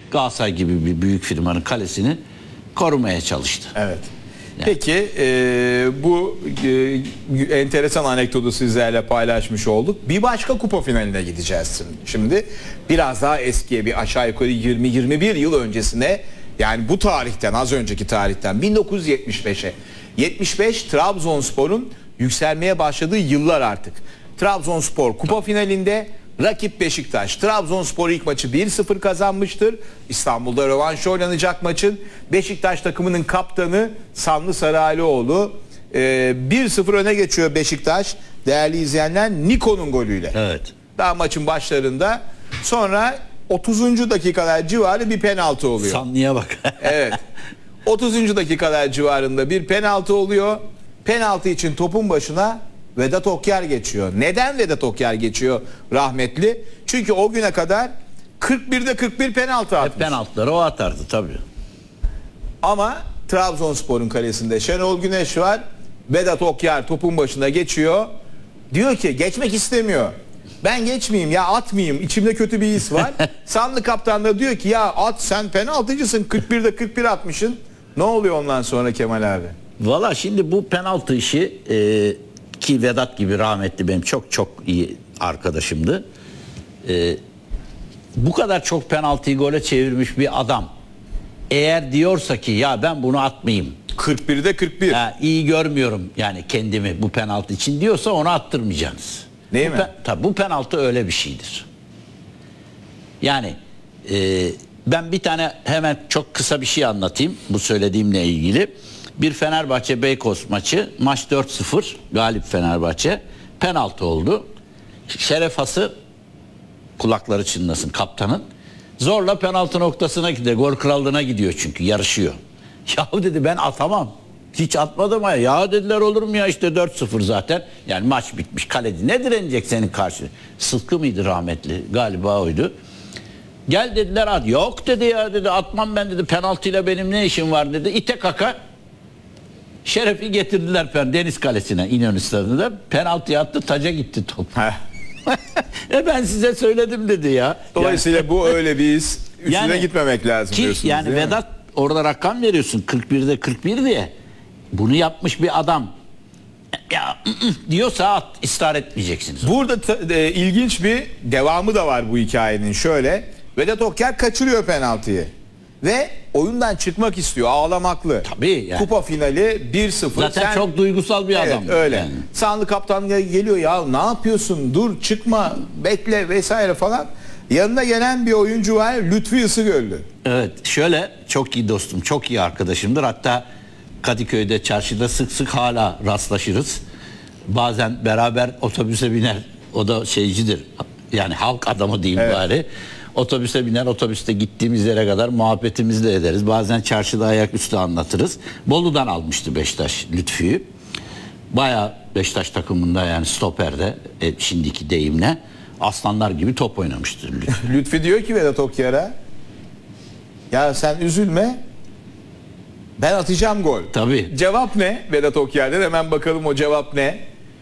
Galatasaray gibi bir büyük firmanın kalesini korumaya çalıştı. Evet. Peki bu enteresan anekdotu sizlerle paylaşmış olduk. Bir başka kupa finaline gideceğiz şimdi. Biraz daha eskiye, bir aşağı yukarı 20-21 yıl öncesine, yani bu tarihten, az önceki tarihten 1975'e. 75 Trabzonspor'un yükselmeye başladığı yıllar artık. Trabzonspor kupa finalinde, rakip Beşiktaş. Trabzonspor ilk maçı 1-0 kazanmıştır. İstanbul'da rövanş oynanacak maçın. Beşiktaş takımının kaptanı Sanlı Sarıalioğlu 1-0 öne geçiyor Beşiktaş. Değerli izleyenler, Niko'nun golüyle. Evet. Daha maçın başlarında, sonra 30. dakikalar civarı bir penaltı oluyor. Sanlı'ya bak. Evet. 30. dakikalar civarında bir penaltı oluyor. Penaltı için topun başına Vedat Okyar geçiyor. Neden Vedat Okyar geçiyor rahmetli? Çünkü o güne kadar 41'de 41 penaltı atmış. Hep penaltıları o atardı tabii. Ama Trabzonspor'un kalesinde Şenol Güneş var. Vedat Okyar topun başına geçiyor. Diyor ki geçmek istemiyor. Ben geçmeyeyim ya, atmayayım. İçimde kötü bir his var. Sanlı kaptan da diyor ki ya at, sen penaltıcısın, 41'de 41 atmışsın. Ne oluyor ondan sonra Kemal abi? Valla şimdi bu penaltı işi ki Vedat gibi rahmetli benim çok çok iyi arkadaşımdı. Bu kadar çok penaltıyı gole çevirmiş bir adam eğer diyorsa ki ya ben bunu atmayayım, 41'de 41. iyi görmüyorum yani kendimi bu penaltı için diyorsa onu attırmayacaksınız. Değil mi? Tabii bu penaltı öyle bir şeydir. Yani ben bir tane hemen çok kısa bir şey anlatayım bu söylediğimle ilgili. Bir Fenerbahçe Beykoz maçı, maç 4-0 galip Fenerbahçe, penaltı oldu. Şeref Hası, kulakları çınlasın kaptanın, zorla penaltı noktasına gidiyor, gol krallığına gidiyor çünkü yarışıyor. Ya dedi ben atamam, hiç atmadım ya dediler, olur mu ya, işte 4-0 zaten, yani maç bitmiş, kaleci ne direnecek senin karşı. Sıtkı mıydı rahmetli, galiba oydu. Gel dediler at, yok dedi ya, dedi atmam ben, dedi penaltıyla benim ne işim var dedi, ite kaka Şeref'i getirdiler Deniz Kalesi'ne, İnönü Stadı'nda. Penaltı attı, taca gitti top. Ben size söyledim dedi ya. Dolayısıyla yani, bu öyle bir his. Üstüne yani, gitmemek lazım ki, diyorsunuz. yani Vedat orada rakam veriyorsun 41'de 41 diye. Bunu yapmış bir adam ya diyorsa ısrar etmeyeceksiniz. Burada ilginç bir devamı da var bu hikayenin. Şöyle, Vedat Okyar kaçırıyor penaltıyı. Ve oyundan çıkmak istiyor, ağlamaklı. Tabii yani. Kupa finali 1-0. Zaten çok duygusal bir adam. Evet, öyle. Yani. Sanlı kaptan geliyor, ya ne yapıyorsun, dur çıkma, bekle vesaire falan. Yanına gelen bir oyuncu var, Lütfi Isıgöllü. Evet, şöyle, çok iyi dostum, çok iyi arkadaşımdır. Hatta Kadıköy'de, çarşıda sık sık hala rastlaşırız. Bazen beraber otobüse biner, o da şeycidir, yani halk adamı diyeyim bari. Otobüse biner, otobüste gittiğimiz yere kadar muhabbetimizi de ederiz. Bazen çarşıda ayaküstü anlatırız. Bolu'dan almıştı Beşiktaş Lütfü'yü. Bayağı Beşiktaş takımında, yani stoperde, şimdiki deyimle aslanlar gibi top oynamıştı Lütfü. Lütfi diyor ki Vedat Okyar'a, ya sen üzülme, ben atacağım gol. Tabii. Cevap ne Vedat Okyar'dan? Hemen bakalım o cevap ne?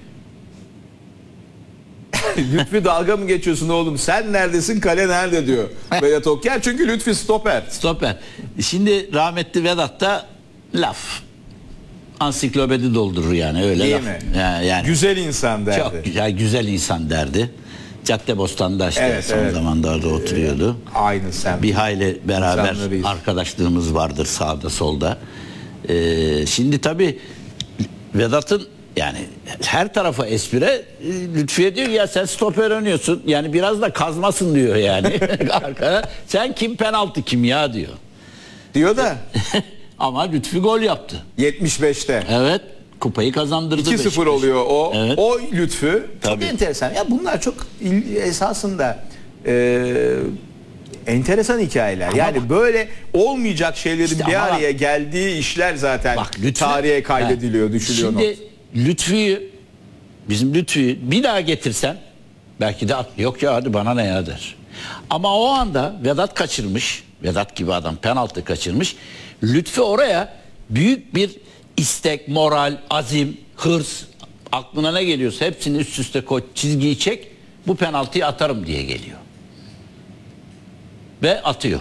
Lütfi dalga mı geçiyorsun oğlum? Sen neredesin? Kale nerede diyor Vedat Okyar. Çünkü Lütfi stoper. Stoper. Şimdi rahmetli Vedat da laf. Ansiklopedi doldurur yani, öyle Değil laf. mi? Yani güzel insan derdi. çok güzel, güzel insan derdi. Caddebostan'da işte son zamanlarda oturuyordu. Aynı sen. Bir hayli beraber İnsanlarıyız. arkadaşlığımız vardır sağda solda. Şimdi tabii Vedat'ın yani her tarafa espri. Lütfiye diyor ya sen stoper oynuyorsun. Yani biraz da kazmasın diyor yani. Arkada. Sen kim, penaltı kim ya diyor. Diyor da. Ama Lütfi gol yaptı. 75'te. Evet. Kupayı kazandırdı. 2-0 oluyor o. Evet. O Lütfü. Tabii. Çok enteresan. Ya bunlar çok esasında enteresan hikayeler. Ama yani böyle olmayacak şeylerin işte bir araya geldiği işler zaten Lütfü, tarihe kaydediliyor, düşülüyor. Şimdi Lütfü'yü, bizim Lütfü'yü bir daha getirsen belki de yok ya hadi bana ne ya der. Ama o anda Vedat kaçırmış. Vedat gibi adam penaltı kaçırmış. Lütfü oraya büyük bir istek, moral, azim, hırs, aklına ne geliyorsa hepsini üst üste koy, çizgiyi çek, bu penaltıyı atarım diye geliyor. Ve atıyor.